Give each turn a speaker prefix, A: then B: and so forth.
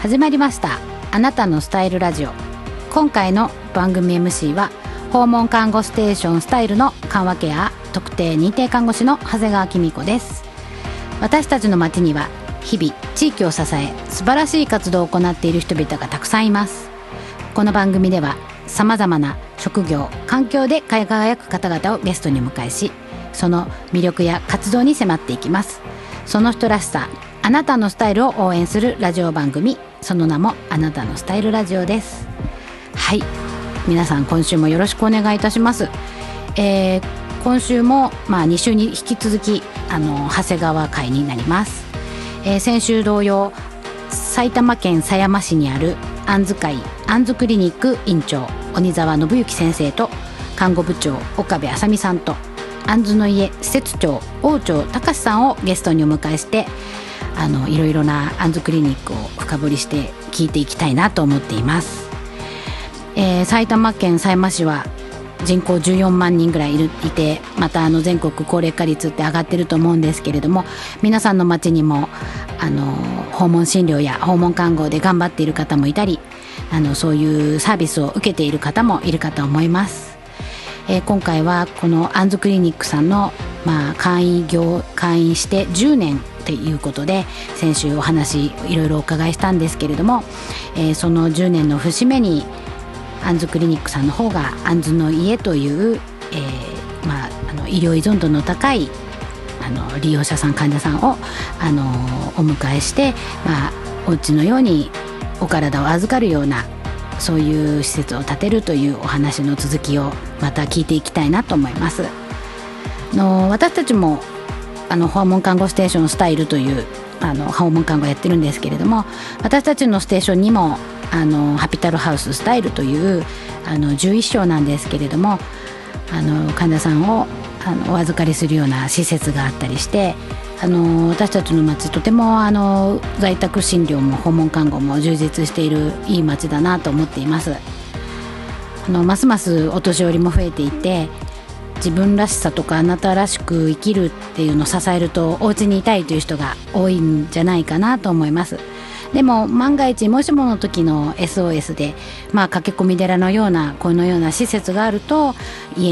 A: 始まりました、あなたのスタイルラジオ。今回の番組 MC は訪問看護ステーションスタイルの緩和ケア特定認定看護師の長谷川紀美子です。私たちの町には日々地域を支え素晴らしい活動を行っている人々がたくさんいます。この番組ではさまざまな職業環境で輝く方々をゲストにお迎えし、その魅力や活動に迫っていきます。その人らしさ、あなたのスタイルを応援するラジオ番組、その名もあなたのスタイルラジオです。はい、皆さん今週もよろしくお願いいたします。今週も2週に引き続き長谷川会になります。先週同様、埼玉県狭山市にあるあんず会あんずクリニック院長鬼沢信之先生と看護部長岡部あさみさんとあんずの家施設長王長隆さんをゲストにお迎えして、いろいろなあんずクリニックを深掘りして聞いていきたいなと思っています。埼玉県狭山市は人口14万人ぐらいいて、また全国高齢化率って上がってると思うんですけれども、皆さんの町にも訪問診療や訪問看護で頑張っている方もいたり、そういうサービスを受けている方もいるかと思います。今回はこのあんずクリニックさんの、会員して10年っていうことで、先週お話いろいろお伺いしたんですけれども、その10年の節目にあんずクリニックさんの方があんずの家という、医療依存度の高い利用者さん患者さんをお迎えして、お家のようにお体を預かるようなそういう施設を建てるというお話の続きをまた聞いていきたいなと思います。私たちも訪問看護ステーションスタイルという訪問看護やってるんですけれども、私たちのステーションにもハピタルハウススタイルという11床なんですけれども、患者さんをお預かりするような施設があったりして、私たちの町とても在宅診療も訪問看護も充実しているいい町だなと思っています。ますますお年寄りも増えていて、自分らしさとかあなたらしく生きるっていうのを支えるとお家にいたいという人が多いんじゃないかなと思います。でも万が一もしもの時の SOS で、駆け込み寺のようなこのような施設があると家